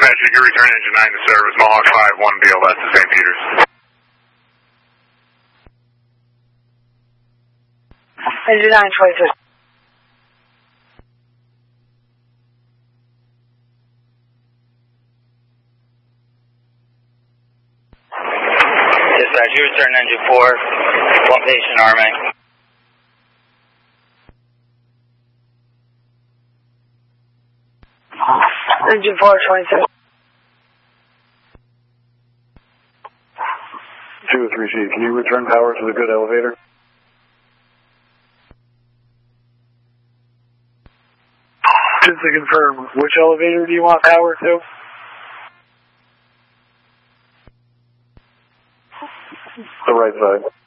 Dispatch, you can return engine 9 to service, Mohawk 5-1 BLS to St. Peter's. Engine 926. Dispatch, you return engine 4, one patient RMA. Engine 426. 203G, can you return power to the good elevator? Just to confirm, which elevator do you want power to? The right side.